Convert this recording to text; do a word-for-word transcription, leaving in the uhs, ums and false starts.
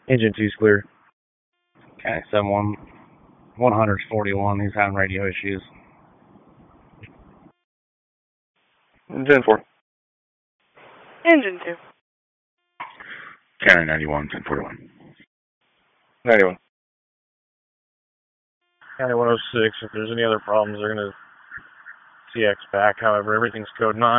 Engine two's clear. Okay, seven one, one hundred's forty-one. He's having radio issues. Engine four. Engine two. County ninety-one, ten forty-one. ninety-one. County one oh six, if there's any other problems, they're going to C X back. However, everything's code nine.